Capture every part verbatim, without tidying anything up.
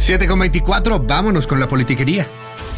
siete con veinticuatro, vámonos con la politiquería.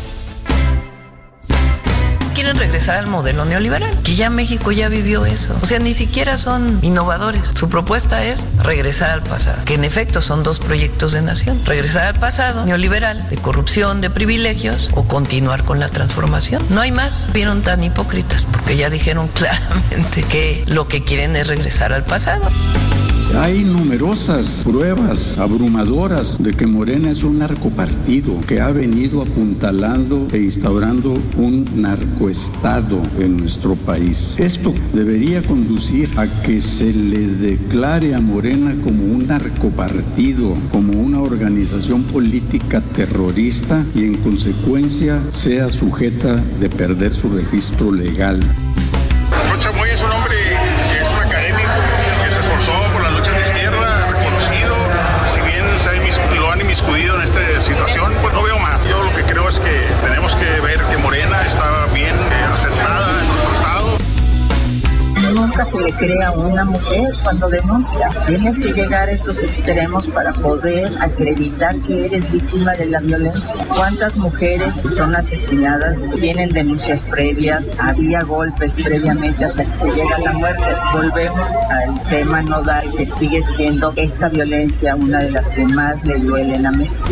Quieren regresar al modelo neoliberal, que ya México ya vivió eso. O sea, ni siquiera son innovadores. Su propuesta es regresar al pasado, que en efecto son dos proyectos de nación. Regresar al pasado neoliberal, de corrupción, de privilegios, o continuar con la transformación. No hay más. Vieron tan hipócritas, porque ya dijeron claramente que lo que quieren es regresar al pasado. Hay numerosas pruebas abrumadoras de que Morena es un narcopartido que ha venido apuntalando e instaurando un narcoestado en nuestro país. Esto debería conducir a que se le declare a Morena como un narcopartido, como una organización política terrorista y en consecuencia sea sujeta de perder su registro legal. Chamoy es un hombre que es un académico que se esforzó por la lucha de izquierda, reconocido. Si bien se ha inmiscu- lo han inmiscuido en esta situación, pues no veo más. Yo lo que creo es que tenemos que ver que Morena está bien eh, aceptada en nuestro estado. Nunca se le cree a una mujer cuando denuncia. Tienes que llegar a estos extremos para poder acreditar que eres víctima de la violencia. ¿Cuántas mujeres son asesinadas? Tienen denuncias previas, había golpes previamente hasta que se llega a la muerte. Volvemos al tema nodal, que sigue siendo esta violencia una de las que más le duelen a México.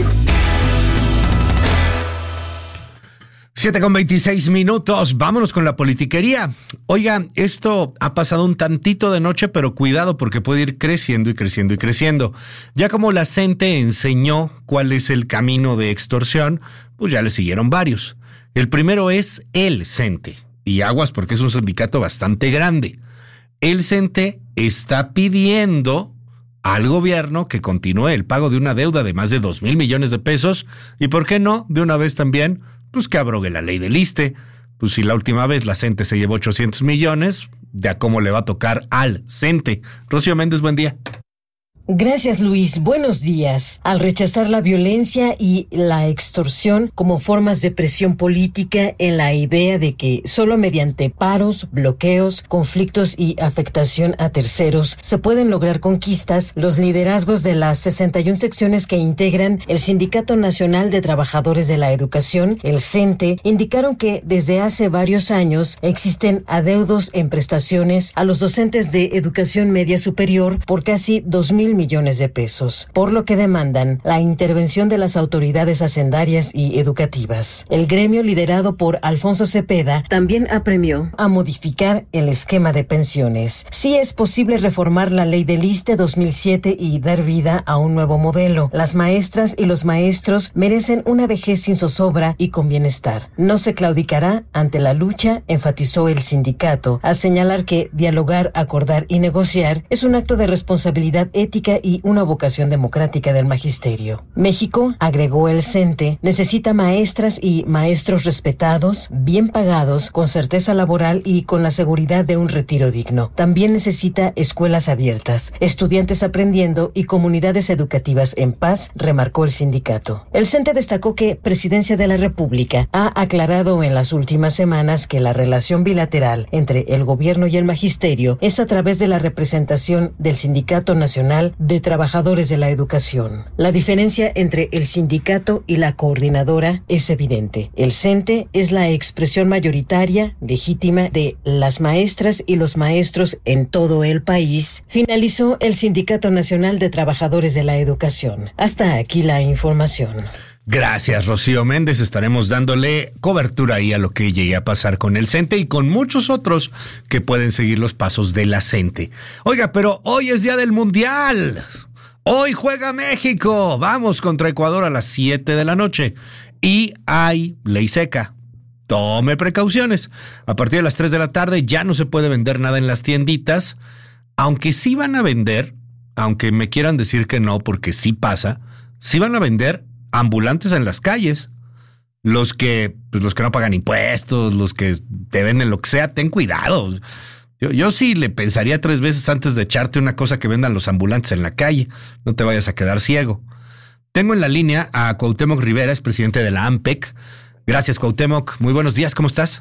siete con veintiséis minutos, vámonos con la politiquería. Oiga, esto ha pasado un tantito de noche, pero cuidado porque puede ir creciendo y creciendo y creciendo. Ya como la CENTE enseñó cuál es el camino de extorsión, pues ya le siguieron varios. El primero es el CENTE, y aguas porque es un sindicato bastante grande. El CENTE está pidiendo al gobierno que continúe el pago de una deuda de más de dos mil millones de pesos, y por qué no, de una vez también, pues que abrogue la ley del ISSSTE. Pues si la última vez la CENTE se llevó ochocientos millones, de a cómo le va a tocar al CENTE. Rocío Méndez, buen día. Gracias, Luis. Buenos días. Al rechazar la violencia y la extorsión como formas de presión política en la idea de que solo mediante paros, bloqueos, conflictos y afectación a terceros se pueden lograr conquistas, los liderazgos de las sesenta y una secciones que integran el Sindicato Nacional de Trabajadores de la Educación, el CENTE, indicaron que desde hace varios años existen adeudos en prestaciones a los docentes de educación media superior por casi dos mil millones de pesos, por lo que demandan la intervención de las autoridades hacendarias y educativas. El gremio liderado por Alfonso Cepeda también apremió a modificar el esquema de pensiones. Sí es posible reformar la ley del ISSSTE dos mil siete y dar vida a un nuevo modelo. Las maestras y los maestros merecen una vejez sin zozobra y con bienestar. No se claudicará ante la lucha, enfatizó el sindicato, al señalar que dialogar, acordar y negociar es un acto de responsabilidad ética y una vocación democrática del magisterio. México, agregó el CENTE, necesita maestras y maestros respetados, bien pagados, con certeza laboral y con la seguridad de un retiro digno. También necesita escuelas abiertas, estudiantes aprendiendo y comunidades educativas en paz, remarcó el sindicato. El CENTE destacó que Presidencia de la República ha aclarado en las últimas semanas que la relación bilateral entre el gobierno y el magisterio es a través de la representación del Sindicato Nacional de Trabajadores de la Educación. La diferencia entre el sindicato y la coordinadora es evidente. El CENTE es la expresión mayoritaria, legítima, de las maestras y los maestros en todo el país, finalizó el Sindicato Nacional de Trabajadores de la Educación. Hasta aquí la información. Gracias, Rocío Méndez. Estaremos dándole cobertura ahí a lo que llegue a pasar con el CENTE y con muchos otros que pueden seguir los pasos de la CENTE. Oiga, pero hoy es día del Mundial. Hoy juega México. Vamos contra Ecuador a las siete de la noche. Y hay ley seca. Tome precauciones. A partir de las tres de la tarde ya no se puede vender nada en las tienditas. Aunque sí van a vender, aunque me quieran decir que no, porque sí pasa, sí van a vender ambulantes en las calles. Los que, pues los que no pagan impuestos, los que te venden lo que sea, ten cuidado. Yo, yo sí le pensaría tres veces antes de echarte una cosa que vendan los ambulantes en la calle. No te vayas a quedar ciego. Tengo en la línea a Cuauhtémoc Rivera, es presidente de la AMPEC. Gracias, Cuauhtémoc. Muy buenos días, ¿cómo estás?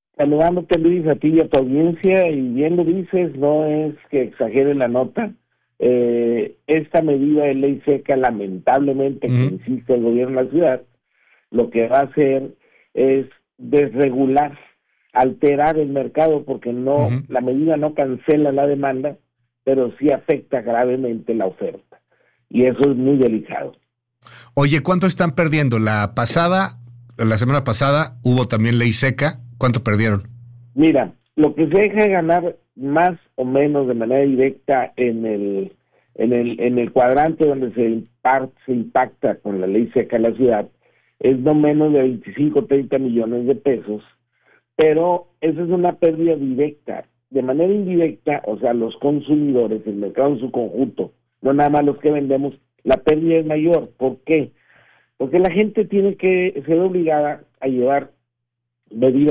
Saludándote, Luis, a ti y a tu audiencia, y bien lo dices, no es que exagere la nota, eh, esta medida de ley seca, lamentablemente, uh-huh. que insiste el gobierno de la ciudad, lo que va a hacer es desregular, alterar el mercado, porque no, uh-huh. la medida no cancela la demanda, pero sí afecta gravemente la oferta. Y eso es muy delicado. Oye, ¿cuánto están perdiendo? La pasada, la semana pasada hubo también ley seca. ¿Cuánto perdieron? Mira, lo que se deja de ganar más o menos de manera directa en el en el en el cuadrante donde se impacta, se impacta con la ley seca en la ciudad es no menos de veinticinco, treinta millones de pesos, pero esa es una pérdida directa. De manera indirecta, o sea, los consumidores, el mercado en su conjunto, no nada más los que vendemos, la pérdida es mayor. ¿Por qué? Porque la gente tiene que ser obligada a llevar medidas